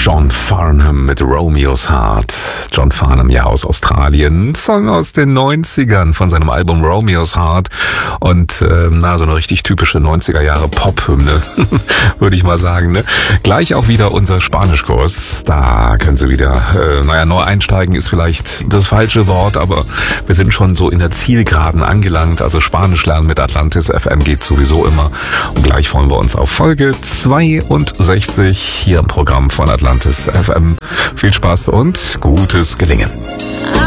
John Farnham mit Romeo's Heart. John Farnham, ja, aus Australien. Song aus den 90ern von seinem Album Romeo's Heart. Und so eine richtig typische 90er Jahre Pop-Hymne, würde ich mal sagen. Ne? Gleich auch wieder unser Spanischkurs. Da können Sie wieder, neu einsteigen ist vielleicht das falsche Wort, aber wir sind schon so in der Zielgeraden angelangt. Also Spanisch lernen mit Atlantis FM geht sowieso immer. Und gleich freuen wir uns auf Folge 62 hier im Programm von Atlantis FM. Viel Spaß und gutes Gelingen.